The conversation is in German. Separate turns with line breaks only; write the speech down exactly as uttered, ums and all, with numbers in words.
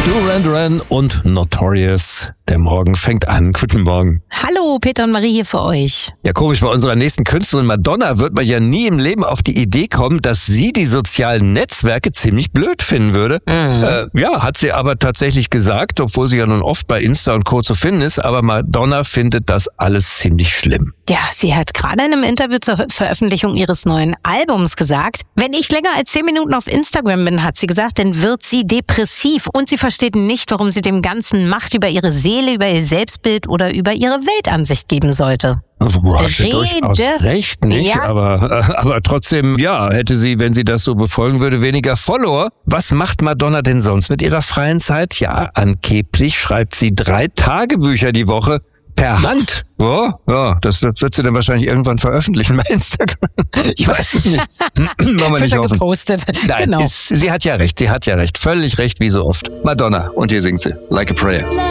Duran Duran und Notorious. Der Morgen fängt an. Guten Morgen.
Hallo, Peter und Marie hier für euch.
Ja, komisch, bei unserer nächsten Künstlerin Madonna wird man ja nie im Leben auf die Idee kommen, dass sie die sozialen Netzwerke ziemlich blöd finden würde. Mhm. Äh, ja, hat sie aber tatsächlich gesagt, obwohl sie ja nun oft bei Insta und Co. zu finden ist, aber Madonna findet das alles ziemlich schlimm.
Ja, sie hat gerade in einem Interview zur Veröffentlichung ihres neuen Albums gesagt, wenn ich länger als zehn Minuten auf Instagram bin, hat sie gesagt, dann wird sie depressiv und sie versteht nicht, warum sie dem Ganzen Macht über ihre Seele, über ihr Selbstbild oder über ihre Weltansicht geben sollte.
Also, hat sie durchaus recht, nicht? Ja. Aber, aber trotzdem, ja, hätte sie, wenn sie das so befolgen würde, weniger Follower. Was macht Madonna denn sonst mit ihrer freien Zeit? Ja, angeblich schreibt sie drei Tagebücher die Woche. Per Hand? Oh, ja, das wird, wird sie dann wahrscheinlich irgendwann veröffentlichen bei Instagram. Ich weiß es nicht. Wollen wir nicht hoffen.
Gepostet.
Nein,
genau.
Ist, sie hat ja recht, sie hat ja recht. Völlig recht, wie so oft. Madonna. Und hier singt sie. Like a Prayer.